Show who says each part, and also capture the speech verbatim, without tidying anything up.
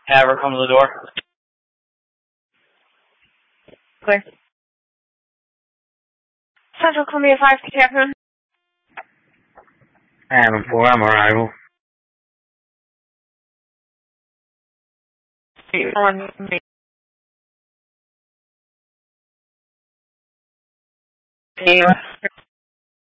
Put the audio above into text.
Speaker 1: Have her come to the door.
Speaker 2: Clear. Central Columbia five, Captain.
Speaker 1: Adam four, I'm arrival.
Speaker 2: On me.